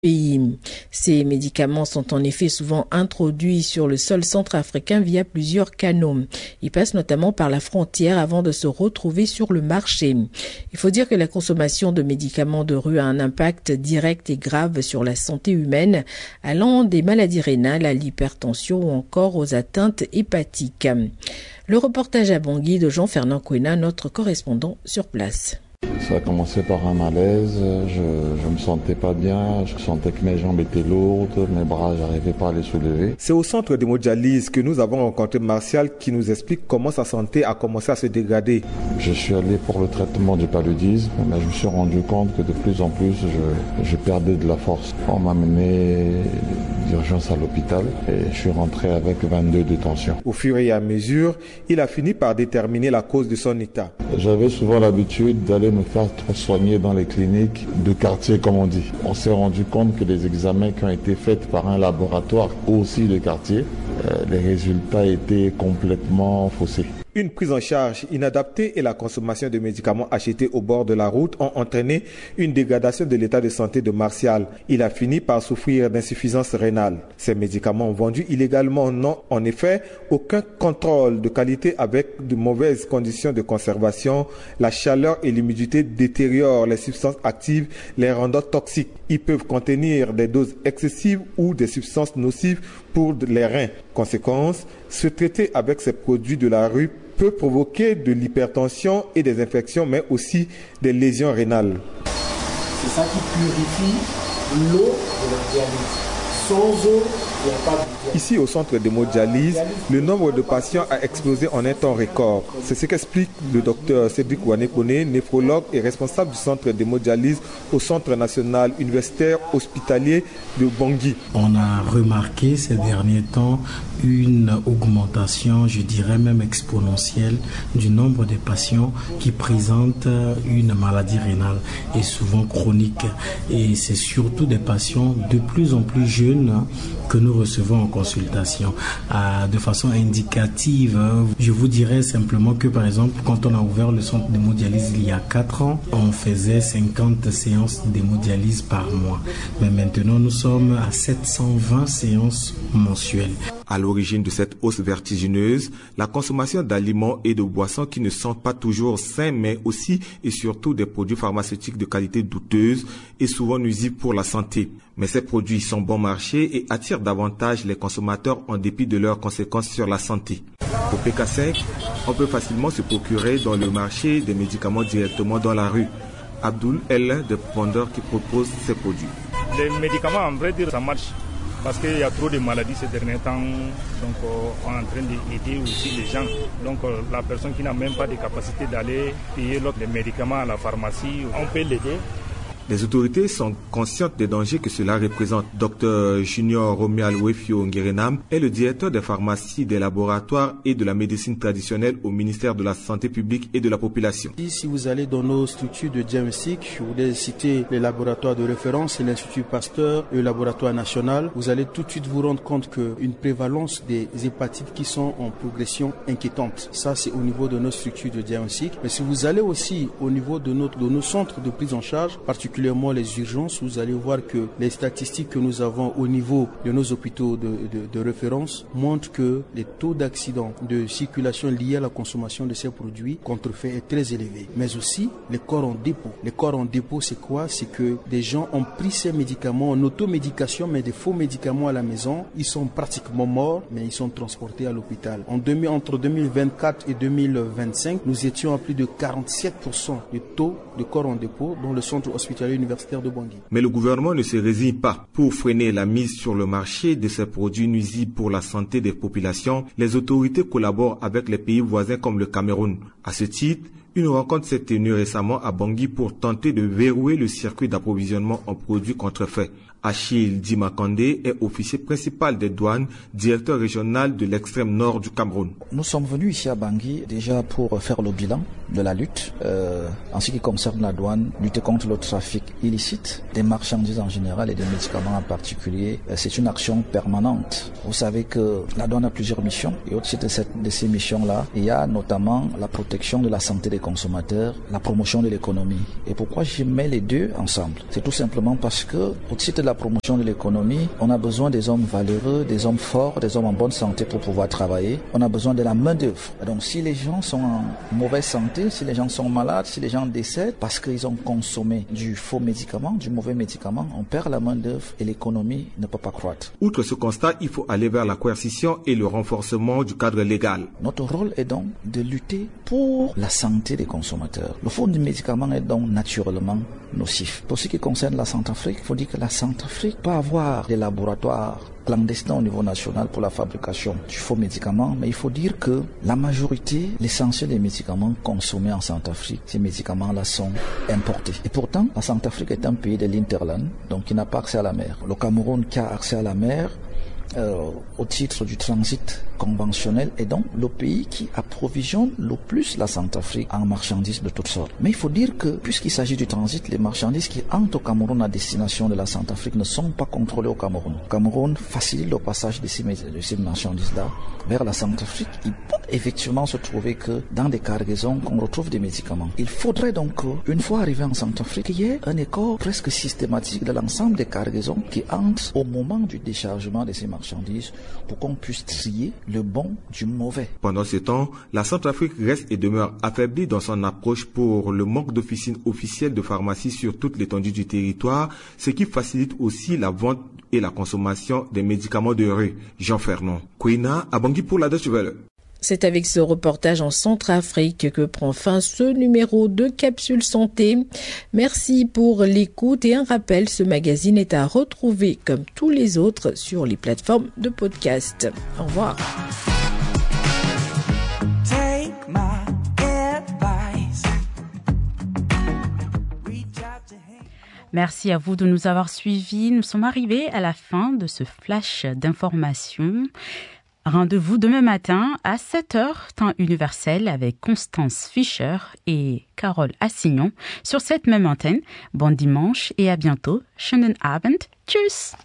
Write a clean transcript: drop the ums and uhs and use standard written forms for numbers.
pays. Ces médicaments sont en effet souvent introduits sur le sol centrafricain via plusieurs canaux. Ils passent notamment par la frontière avant de se retrouver sur le marché. Il faut dire que la consommation de médicaments de rue a un impact direct et grave sur la santé humaine, allant des maladies rénales à l'hypertension ou encore aux atteintes hépatiques. Le reportage à Bangui de Jean-Fernand Kouena, notre correspondant sur place. Ça a commencé par un malaise, je me sentais pas bien, je sentais que mes jambes étaient lourdes, mes bras, j'arrivais pas à les soulever. C'est au centre d'hémodialyse que nous avons rencontré Martial qui nous explique comment sa santé a commencé à se dégrader. Je suis allé pour le traitement du paludisme, mais je me suis rendu compte que de plus en plus, je perdais de la force. On m'a mené d'urgence à l'hôpital et je suis rentré avec 22 de tension. Au fur et à mesure, il a fini par déterminer la cause de son état. J'avais souvent l'habitude d'aller me faire soigner dans les cliniques de quartier, comme on dit. On s'est rendu compte que les examens qui ont été faits par un laboratoire aussi de quartier, les résultats étaient complètement faussés. Une prise en charge inadaptée et la consommation de médicaments achetés au bord de la route ont entraîné une dégradation de l'état de santé de Martial. Il a fini par souffrir d'insuffisance rénale. Ces médicaments vendus illégalement n'ont en effet aucun contrôle de qualité avec de mauvaises conditions de conservation. La chaleur et l'humidité détériorent les substances actives, les rendant toxiques. Ils peuvent contenir des doses excessives ou des substances nocives pour les reins. Conséquence, se traiter avec ces produits de la rue peut provoquer de l'hypertension et des infections, mais aussi des lésions rénales. C'est ça qui purifie l'eau de la dialyse. Sans eau, il n'y a pas de dialyse. Ici, au centre d'hémodialyse, le nombre de patients a explosé en un temps record. C'est ce qu'explique le docteur Cédric Wanekone, néphrologue et responsable du centre d'hémodialyse au Centre national universitaire hospitalier de Bangui. On a remarqué ces derniers temps une augmentation, je dirais même exponentielle, du nombre de patients qui présentent une maladie rénale et souvent chronique. Et c'est surtout des patients de plus en plus jeunes que nous recevons en consultation. De façon indicative, je vous dirais simplement que par exemple, quand on a ouvert le centre d'hémodialyse il y a 4 ans, on faisait 50 séances d'hémodialyse par mois. Mais maintenant, nous sommes à 720 séances mensuelles. À l'origine de cette hausse vertigineuse, la consommation d'aliments et de boissons qui ne sont pas toujours sains, mais aussi et surtout des produits pharmaceutiques de qualité douteuse et souvent nuisibles pour la santé. Mais ces produits sont bon marché et attirent davantage les consommateurs en dépit de leurs conséquences sur la santé. Au PK5, on peut facilement se procurer dans le marché des médicaments directement dans la rue. Abdoul est l'un des vendeurs qui propose ces produits. Les médicaments, en vrai dire, ça marche. Parce qu'il y a trop de maladies ces derniers temps, donc on est en train d'aider aussi les gens. Donc la personne qui n'a même pas de capacité d'aller payer les médicaments à la pharmacie, on peut l'aider. Les autorités sont conscientes des dangers que cela représente. Dr Junior Romial Wefio Ngerenam est le directeur des pharmacies, des laboratoires et de la médecine traditionnelle au ministère de la Santé publique et de la population. Si vous allez dans nos structures de diagnostic, je voulais citer les laboratoires de référence, l'Institut Pasteur et le laboratoire national, vous allez tout de suite vous rendre compte qu'une prévalence des hépatites qui sont en progression inquiétante. Ça, c'est au niveau de nos structures de diagnostic. Mais si vous allez aussi au niveau de nos centres de prise en charge, particulièrement les urgences, vous allez voir que les statistiques que nous avons au niveau de nos hôpitaux de référence montrent que les taux d'accidents de circulation liés à la consommation de ces produits contrefaits est très élevé. Mais aussi les corps en dépôt. Les corps en dépôt, c'est quoi? C'est que des gens ont pris ces médicaments en automédication, mais des faux médicaments à la maison. Ils sont pratiquement morts, mais ils sont transportés à l'hôpital. Entre 2024 et 2025, nous étions à plus de 47% de taux de corps en dépôt dans le centre hospitalier universitaire de Bangui. Mais le gouvernement ne se résigne pas. Pour freiner la mise sur le marché de ces produits nuisibles pour la santé des populations, les autorités collaborent avec les pays voisins comme le Cameroun. À ce titre, une rencontre s'est tenue récemment à Bangui pour tenter de verrouiller le circuit d'approvisionnement en produits contrefaits. Achille Dimakande est officier principal des douanes, directeur régional de l'extrême nord du Cameroun. Nous sommes venus ici à Bangui déjà pour faire le bilan de la lutte en ce qui concerne la douane, lutter contre le trafic illicite des marchandises en général et des médicaments en particulier. C'est une action permanente. Vous savez que la douane a plusieurs missions et au titre de ces missions-là, il y a notamment la protection de la santé des consommateurs, la promotion de l'économie. Et pourquoi je mets les deux ensemble? C'est tout simplement parce que, au titre de la promotion de l'économie, on a besoin des hommes valeureux, des hommes forts, des hommes en bonne santé pour pouvoir travailler. On a besoin de la main-d'œuvre. Donc, si les gens sont en mauvaise santé, si les gens sont malades, si les gens décèdent parce qu'ils ont consommé du faux médicament, du mauvais médicament, on perd la main-d'œuvre et l'économie ne peut pas croître. Outre ce constat, il faut aller vers la coercition et le renforcement du cadre légal. Notre rôle est donc de lutter pour la santé des consommateurs. Le faux médicament est donc naturellement nocif. Pour ce qui concerne la Centrafrique, il faut dire que la Centrafrique peut avoir des laboratoires clandestins au niveau national pour la fabrication du faux médicament, mais il faut dire que la majorité, l'essentiel des médicaments consommés en Centrafrique, ces médicaments-là sont importés. Et pourtant, la Centrafrique est un pays de l'Interland, donc qui n'a pas accès à la mer. Le Cameroun qui a accès à la mer, au titre du transit conventionnel, est donc le pays qui approvisionne le plus la Centrafrique en marchandises de toutes sortes. Mais il faut dire que, puisqu'il s'agit du transit, les marchandises qui entrent au Cameroun à destination de la Centrafrique ne sont pas contrôlées au Cameroun. Le Cameroun facilite le passage de ces marchandises-là vers la Centrafrique. Il peut effectivement se trouver que dans des cargaisons qu'on retrouve des médicaments. Il faudrait donc qu'une fois arrivé en Centrafrique, il y ait un écart presque systématique de l'ensemble des cargaisons qui entrent au moment du déchargement de ces marchandises pour qu'on puisse trier le bon du mauvais. Pendant ce temps, la Centrafrique reste et demeure affaiblie dans son approche pour le manque d'officines officielles de pharmacie sur toute l'étendue du territoire, ce qui facilite aussi la vente et la consommation des médicaments de rue. Jean Fernand, Kwena, à Bangui pour la Deutsche Welle. C'est avec ce reportage en Centrafrique que prend fin ce numéro de Capsule Santé. Merci pour l'écoute et un rappel, ce magazine est à retrouver comme tous les autres sur les plateformes de podcast. Au revoir. Merci à vous de nous avoir suivis. Nous sommes arrivés à la fin de ce flash d'information. Rendez-vous demain matin à 7h, temps universel, avec Constance Fischer et Carole Assignon sur cette même antenne. Bon dimanche et à bientôt. Schönen Abend. Tschüss.